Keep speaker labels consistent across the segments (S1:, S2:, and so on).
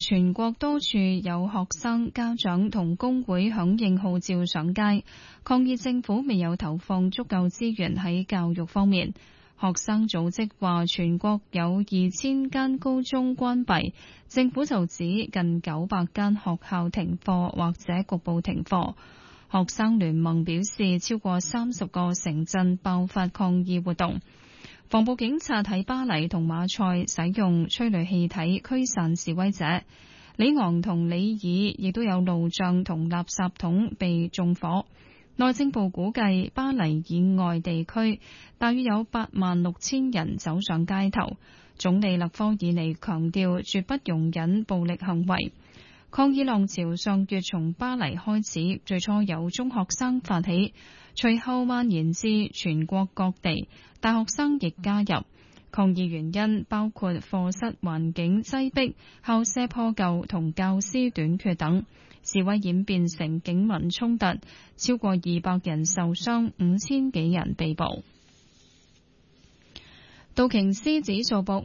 S1: 全國多處有學生、家長同工會響應號召上街，抗議政府未有投放足夠資源喺教育方面。學生組織話全國有2000間高中關閉，政府就指近900間學校停課或者局部停課。學生聯盟表示，超過30個城鎮爆發抗議活動。防暴警察喺巴黎同馬賽使用催淚氣體驅散示威者，里昂同里爾亦都有路障同垃圾桶被縱火。內政部估計巴黎以外地區大約有86000人走上街頭。總理勒科爾尼強調絕不容忍暴力行為。抗議浪潮上月從巴黎開始，最初由中學生發起，隨後蔓延至全國各地，大學生亦加入。抗議原因包括課室環境擠迫、校舍破舊同教師短缺等。示威演變成警民衝突，超過200人受傷，5000幾人被捕。道瓊斯指數報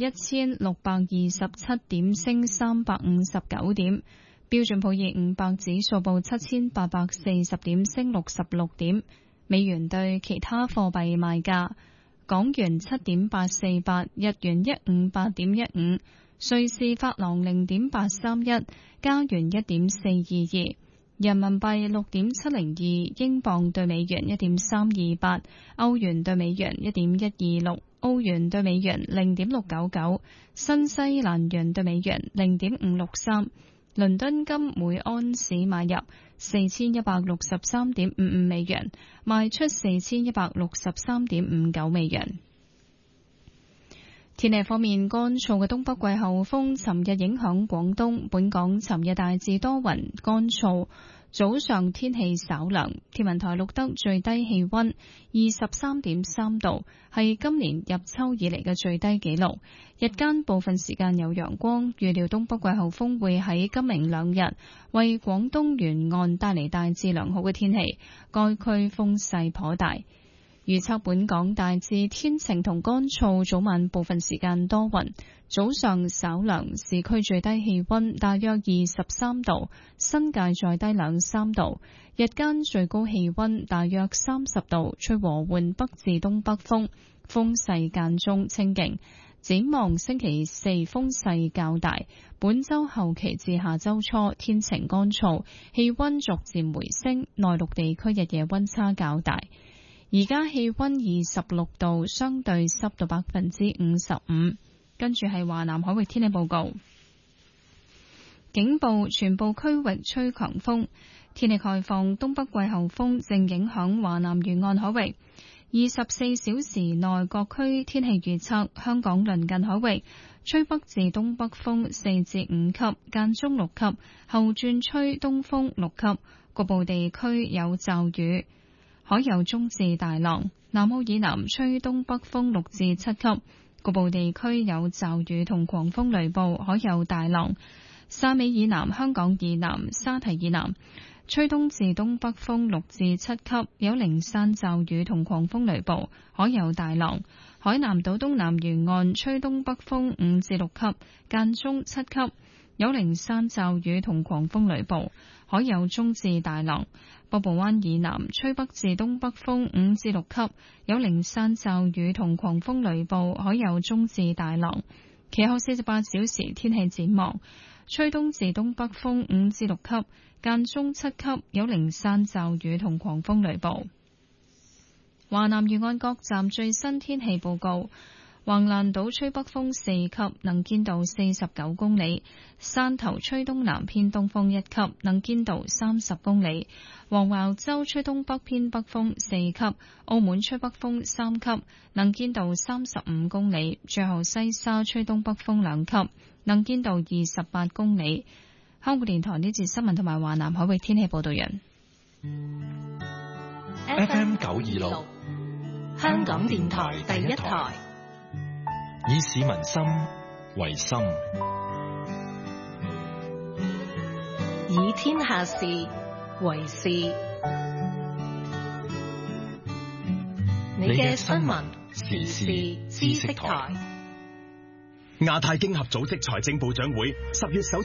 S1: 51627點，升359點。標準普爾500指數報7840點，升66點。美元對其他貨幣賣價：港元7.848，日元158.15，瑞士法郎0.831，加元1.422，人民幣6.702，英鎊對美元1.328，歐元對美元1.126，澳元對美元0.699，新西蘭元對美元0.563。倫敦金每安士買入4163.55美元，賣出4163.59美元。天氣方面，乾燥嘅東北季候風尋日影響廣東，本港尋日大致多雲乾燥，早上天氣稍涼。天文台錄得最低氣溫23.3度，係今年入秋以嚟嘅最低紀錄。日間部分時間有陽光，預料東北季候風會喺今明兩日為廣東沿岸帶嚟大致良好嘅天氣，該區風勢頗大。預測本港大致天晴同乾燥，早晚部分時間多雲，早上稍涼，市區最低氣溫大約23度，新界再低2-3度，日間最高氣溫大約30度，吹和緩北至東北風，風勢間中清勁。展望星期四風勢較大，本週後期至下週初天晴乾燥，氣溫逐漸回升，內陸地區日夜溫差較大。而家氣溫26度，相對濕度55%。跟住係華南海域天氣報告，警報全部區域吹強風，天氣概況，東北季候風正影響華南沿岸海域。24小時內各區天氣預測：香港鄰近海域吹北至東北風4至5級，間中6級，後轉吹東風6級，局部地區有驟雨。海有中至大浪，南澳以南吹東北風6至7級，局部地區有驟雨同狂風雷暴，海有大浪。汕尾以南、香港以南、沙堤以南吹東至東北風6至7級，有零散驟雨同狂風雷暴，海有大浪。海南島東南沿岸吹東北風5至6級，間中7級，有零散驟雨同狂風雷暴，海有中至大浪。北部灣以南吹北至東北風5至6級，有零散驟雨同狂風雷暴，海有中至大浪。其後48小時天氣展望，吹東至東北風5至6級，間中7級，有零散驟雨同狂風雷暴。華南沿岸各站最新天氣報告：橫瀾島吹北風4級，能見度49公里；汕頭吹東南偏東風1級，能見度30公里；黃茅洲吹東北偏北風4級；澳門吹北風3級，能見度35公里；最後西沙吹東北風2級，能見度28公里。香港電台呢節新聞同埋華南海域天氣報道人。
S2: FM 926，香港電台第一台，以市民心為心，
S3: 以天下事為事。你嘅新聞時事知識台。
S4: 亞太經合組織財政部長會10月首